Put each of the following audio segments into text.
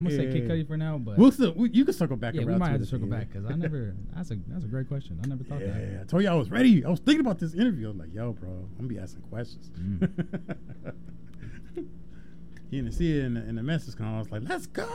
I'm gonna say Kid Cudi for now, but you can circle back. Yeah, we might have to circle back because I never. That's a great question. I never thought that. Yeah, I told you I was ready. I was thinking about this interview. I was like, yo, bro, I'm gonna be asking questions. You didn't see it in the message call. I was like, let's go.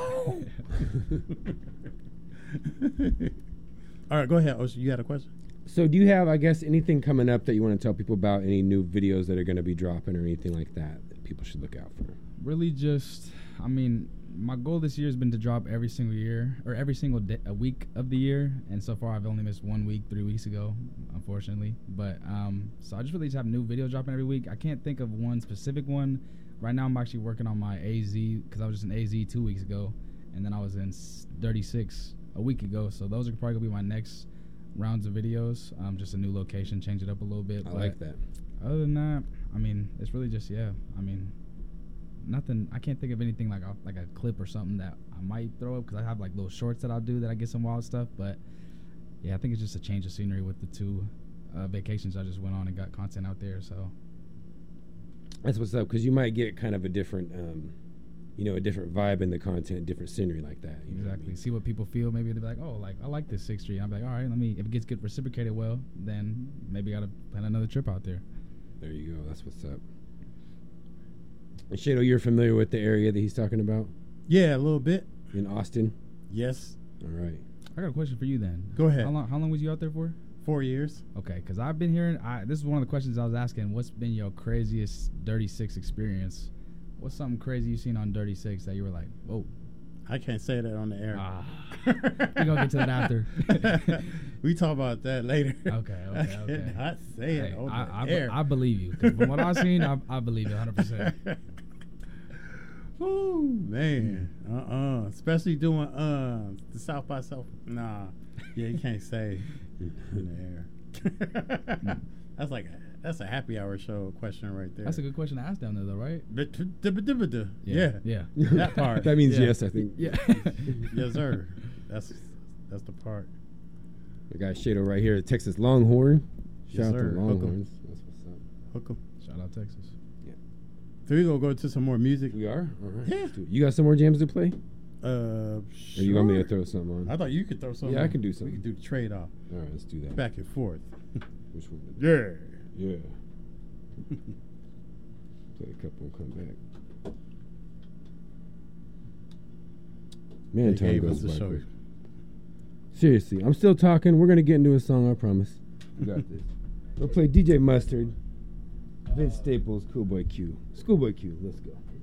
All right, go ahead, Ocean. You had a question? So do you have, I guess, anything coming up that you want to tell people about? Any new videos that are going to be dropping or anything like that people should look out for? Really just, I mean, my goal this year has been to drop every single year or every single day, a week of the year. And so far I've only missed 1 week 3 weeks ago, unfortunately. But so I just really just have new videos dropping every week. I can't think of one specific one. Right now I'm actually working on my AZ because I was just in AZ 2 weeks ago. And then I was in 36 a week ago. So those are probably going to be my next rounds of videos. Just a new location, change it up a little bit. I like that. Other than that, I mean, it's really just, I mean, nothing. I can't think of anything like a clip or something that I might throw up because I have like little shorts that I'll do that I get some wild stuff. But yeah, I think it's just a change of scenery with the 2 vacations I just went on and got content out there. So that's what's up, because you might get kind of a different, a different vibe in the content, different scenery like that. Exactly. See what people feel. Maybe they'll be like, oh, like I like this 6th Street. I'm like, all right, if it gets good reciprocated well, then maybe I gotta plan another trip out there. There you go. That's what's up. And Shado, you're familiar with the area that he's talking about? Yeah, a little bit. In Austin? Yes. All right. I got a question for you then. Go ahead. How long was you out there for? 4 years. Okay, because I've been hearing, this is one of the questions I was asking, what's been your craziest Dirty Six experience? What's something crazy you've seen on Dirty Six that you were like, whoa? I can't say that on the air. We're going to get to that after. We talk about that later. Okay. I cannot say it on the air. I believe you. Because from what I've seen, I believe it 100%. Oh man. Especially doing the South by South. Nah. Yeah, you can't say in the air. That's a happy hour show question right there. That's a good question to ask down there, though, right? Yeah. That part. That means yes, I think. Yeah. Yes, sir. That's the part. The guy Shado right here, Texas Longhorn. Yes, Shout out sir. to Longhorns. That's what's up. Hook 'em. Shout out Texas. Yeah. So we gonna go to some more music. We are? All right. Yeah. You got some more jams to play? Sure. Or you want me to throw something on? I thought you could throw something. Yeah, on. I can do something. We can do the trade off. All right, let's do that. Back and forth. Which one? Yeah. Yeah. Play a couple and come back. Man, They time gave goes us the by show. quick. Seriously, I'm still talking. We're going to get into a song, I promise. You got this. We'll play DJ Mustard, Vince Staples, Schoolboy Q. Schoolboy Q, let's go.